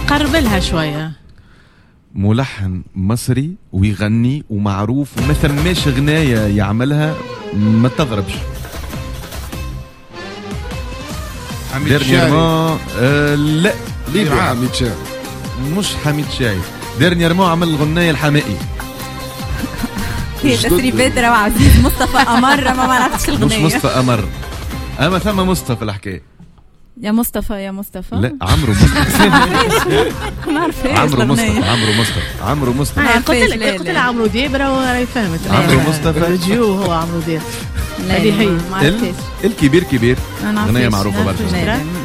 قربلها شوية. ملحن مصري ويغني ومعروف وما ثماش غناية يعملها ما تضربش. حميد شاعري. لا ليبيا. حميد شاعري مش حميد شاعري. ديرنييرمون عمل الغناية الحمائي. هي تسريبات راه عزيز مصطفى أمر ما عرفتش الغنية. مش مصطفى أمر، أما ثم مصطفى الحكاية. يا مصطفى لا عمرو مصطفى. ما عرفتش عمرو مصطفى. قلت لك عمرو دياب راهي فهمت. عمرو مصطفى الجيو هو عمرو دياب. هذه هي الكبير كبير، غنية معروفة برشا.